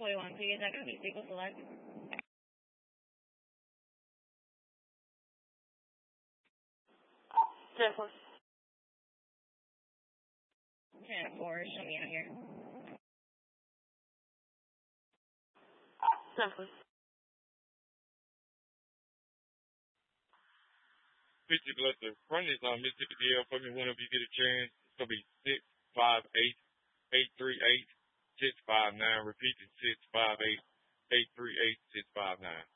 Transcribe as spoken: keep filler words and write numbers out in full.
forty-one, please. I got me sequel select. Circle. ten four, show me out here. Circle. fifty Bluster. Run this on Mississippi D L for me whenever you get a chance. It's going to be six five eight, eight three eight, six five nine. Repeat it, six five eight, eight three eight, six five nine.